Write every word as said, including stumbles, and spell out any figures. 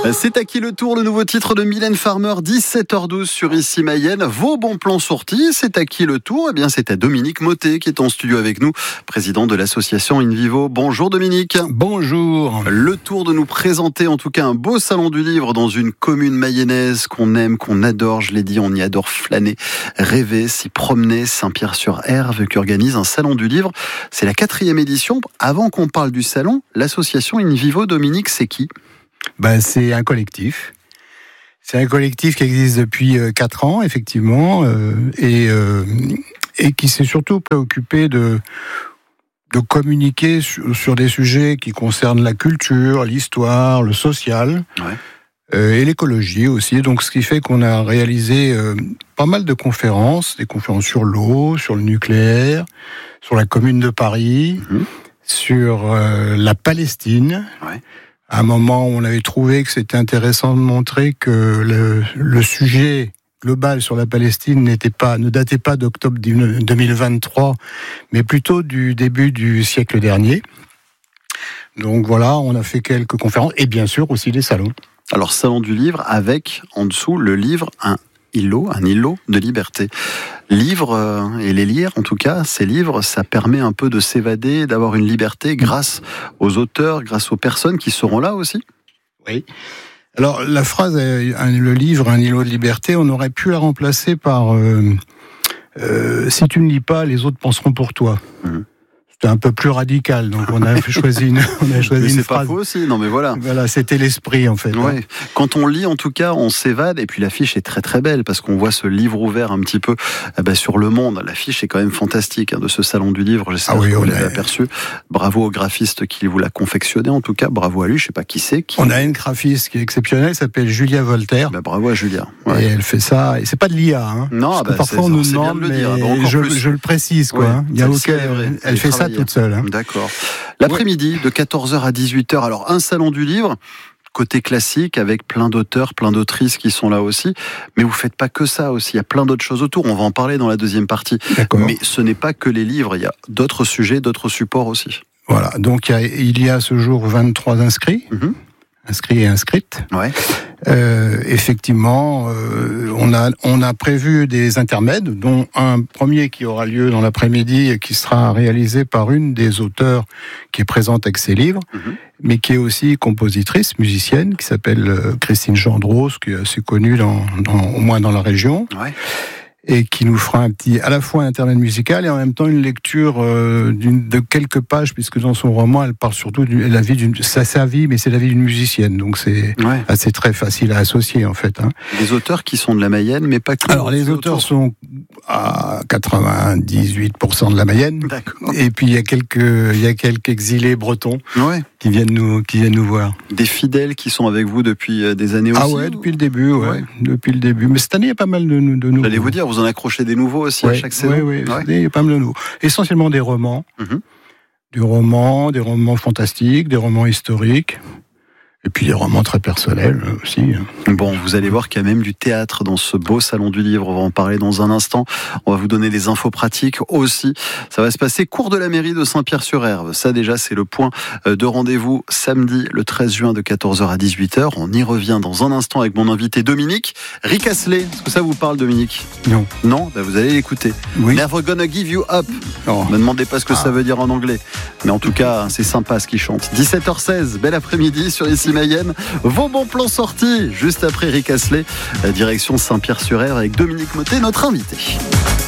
C'est à qui le tour, le nouveau titre de Mylène Farmer, dix-sept heures douze sur Ici Mayenne. Vos bons plans sortis, c'est à qui le tour? Eh bien, c'est à Dominique Mottet qui est en studio avec nous, président de l'association In Vivo. Bonjour Dominique. Bonjour. Le tour de nous présenter en tout cas un beau salon du livre dans une commune mayonnaise qu'on aime, qu'on adore. Je l'ai dit, on y adore flâner, rêver, s'y promener. Saint-Pierre-sur-Herve qui organise un salon du livre. C'est la quatrième édition. Avant qu'on parle du salon, l'association In Vivo, Dominique, c'est qui? Ben, c'est un collectif. C'est un collectif qui existe depuis quatre ans, effectivement, euh, et, euh, et qui s'est surtout préoccupé de, de communiquer sur, sur des sujets qui concernent la culture, l'histoire, le social, ouais. euh, et l'écologie aussi. Donc, ce qui fait qu'on a réalisé euh, pas mal de conférences, des conférences sur l'eau, sur le nucléaire, sur la Commune de Paris, mmh. sur euh, la Palestine. Ouais. À un moment où on avait trouvé que c'était intéressant de montrer que le, le sujet global sur la Palestine n'était pas, ne datait pas d'octobre deux mille vingt-trois, mais plutôt du début du siècle dernier. Donc voilà, on a fait quelques conférences et bien sûr aussi des salons. Alors, salon du livre avec, en dessous, le livre, un îlot, un îlot de liberté. Livre, euh, et les lire, en tout cas, ces livres, ça permet un peu de s'évader, d'avoir une liberté grâce aux auteurs, grâce aux personnes qui seront là aussi. Oui. Alors, la phrase, le livre, un îlot de liberté, on aurait pu la remplacer par euh, euh, si tu ne lis pas, les autres penseront pour toi. Mmh. C'était un peu plus radical, donc on a choisi une, on a choisi mais une c'est phrase. pas faux aussi, non mais voilà. Voilà, c'était l'esprit en fait. Ouais. Hein. Quand on lit, en tout cas, on s'évade, et puis l'affiche est très très belle, parce qu'on voit ce livre ouvert un petit peu eh ben, sur le monde. L'affiche est quand même fantastique hein, de ce salon du livre, j'espère ah oui, que vous l'avez a... aperçu. Bravo au graphiste qui vous l'a confectionné, en tout cas, bravo à lui, je sais pas qui c'est. Qui... On a une graphiste qui est exceptionnelle, elle s'appelle Julia Voltaire. Ben, bravo à Julia. Ouais. Et elle fait ça, et c'est pas de l'I A. Hein, non, ben, parfois on nous demande, de le dire, mais je, je le précise, quoi. Ouais, hein. Il y a aucun... Elle, elle fait ça toute seule. Hein. D'accord. L'après-midi, de quatorze heures à dix-huit heures, alors un salon du livre, côté classique, avec plein d'auteurs, plein d'autrices qui sont là aussi, mais vous faites pas que ça aussi, il y a plein d'autres choses autour, on va en parler dans la deuxième partie. D'accord. Mais ce n'est pas que les livres, il y a d'autres sujets, d'autres supports aussi. Voilà, donc il y a, il y a ce jour vingt-trois inscrits, mm-hmm. inscrits et inscrites. Ouais. Euh, effectivement, euh, on a on a prévu des intermèdes, dont un premier qui aura lieu dans l'après-midi et qui sera réalisé par une des auteurs qui est présente avec ses livres, mm-hmm. mais qui est aussi compositrice, musicienne, qui s'appelle Christine Gendros, qui est assez connue dans, dans au moins dans la région. Ouais. Et qui nous fera un petit, à la fois un intermède musical et en même temps une lecture euh, d'une, de quelques pages, puisque dans son roman, elle parle surtout de la vie d'une, c'est sa vie, mais c'est la vie d'une musicienne, donc c'est ouais. assez très facile à associer en fait. Hein. Des auteurs qui sont de la Mayenne, mais pas que. Alors les auteurs autour. Sont à quatre-vingt-dix-huit pour cent de la Mayenne. D'accord. Et puis il y a quelques, il y a quelques exilés bretons. Ouais. Qui viennent nous, qui viennent nous voir. Des fidèles qui sont avec vous depuis des années aussi. Ah ouais, depuis le début, ouais, ouais. depuis le début. Mais cette année, il y a pas mal de, de nouveaux. J'allais vous dire, vous en accrochez des nouveaux aussi ouais, à chaque saison. Oui, oui, ouais. Il y a pas mal de nouveaux. Essentiellement des romans, mm-hmm. des romans, des romans fantastiques, des romans historiques. Et puis des romans très personnels aussi. Bon, vous allez voir qu'il y a même du théâtre dans ce beau salon du livre. On va en parler dans un instant. On va vous donner les infos pratiques aussi. Ça va se passer cours de la mairie de Saint-Pierre-sur-Herve. Ça déjà, c'est le point de rendez-vous samedi le treize juin de quatorze heures à dix-huit heures. On y revient dans un instant avec mon invité Dominique. Rick Astley, est-ce que ça vous parle, Dominique? Non. Non? Ben vous allez l'écouter. Oui. Never Gonna Give You Up. Oh. Ne me demandez pas ce que ah. ça veut dire en anglais. Mais en tout cas, c'est sympa ce qu'il chante. dix-sept heures seize, bel après-midi sur Ici Mayenne. Vos bons plans sortis, juste après Rick Astley, direction Saint-Pierre-sur-Herve avec Dominique Mottet, notre invité.